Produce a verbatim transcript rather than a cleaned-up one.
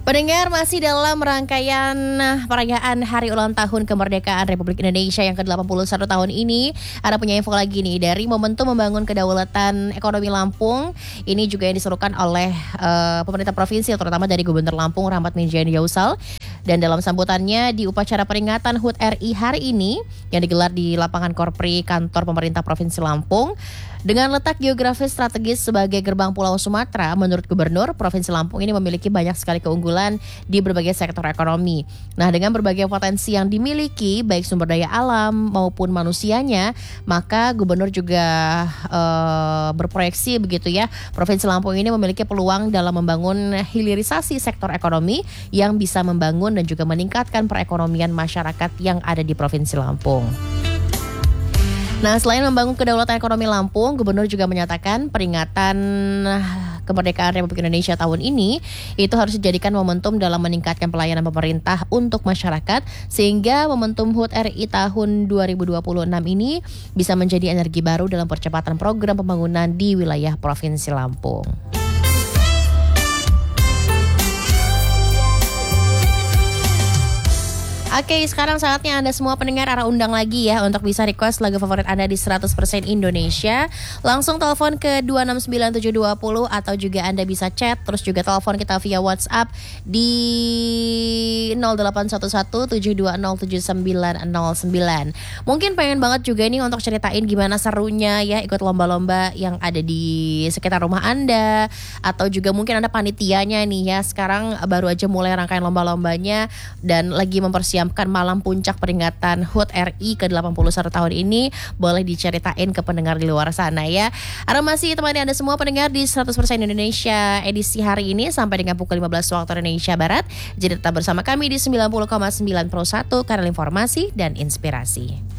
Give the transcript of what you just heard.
Pendengar, masih dalam rangkaian perayaan Hari Ulang Tahun Kemerdekaan Republik Indonesia yang ke delapan puluh satu tahun ini. Ada punya info lagi nih dari Momentum Membangun Kedaulatan Ekonomi Lampung. Ini juga yang diserukan oleh uh, pemerintah provinsi, terutama dari Gubernur Lampung Rahmat Mirjani Yausal. Dan dalam sambutannya di upacara peringatan H U T R I hari ini yang digelar di lapangan Korpri Kantor Pemerintah Provinsi Lampung, dengan letak geografis strategis sebagai gerbang Pulau Sumatera, menurut Gubernur Provinsi Lampung ini memiliki banyak sekali keunggulan di berbagai sektor ekonomi. Nah, dengan berbagai potensi yang dimiliki, baik sumber daya alam maupun manusianya, maka Gubernur juga uh, berproyeksi begitu ya, Provinsi Lampung ini memiliki peluang dalam membangun hilirisasi sektor ekonomi yang bisa membangun dan juga meningkatkan perekonomian masyarakat yang ada di Provinsi Lampung. Nah, selain membangun kedaulatan ekonomi Lampung, Gubernur juga menyatakan peringatan Kemerdekaan Republik Indonesia tahun ini itu harus dijadikan momentum dalam meningkatkan pelayanan pemerintah untuk masyarakat, sehingga momentum H U T R I tahun dua ribu dua puluh enam ini bisa menjadi energi baru dalam percepatan program pembangunan di wilayah Provinsi Lampung. Oke, sekarang saatnya Anda semua pendengar arah undang lagi ya untuk bisa request lagu favorit Anda di seratus persen Indonesia. Langsung telepon ke dua enam sembilan tujuh dua nol atau juga Anda bisa chat, terus juga telepon kita via WhatsApp di nol delapan satu satu tujuh dua nol tujuh sembilan nol sembilan. Mungkin pengen banget juga nih untuk ceritain gimana serunya ya ikut lomba-lomba yang ada di sekitar rumah Anda, atau juga mungkin Anda panitianya nih ya, sekarang baru aja mulai rangkaian lomba-lombanya dan lagi mempersiapkan malam puncak peringatan H U T R I ke delapan puluh satu tahun ini. Boleh diceritain ke pendengar di luar sana ya. Ara masih temani Anda semua pendengar di seratus persen Indonesia edisi hari ini sampai dengan pukul lima belas waktu Indonesia Barat. Jadi tetap bersama kami di sembilan puluh koma sembilan Pro satu, kanal informasi dan inspirasi.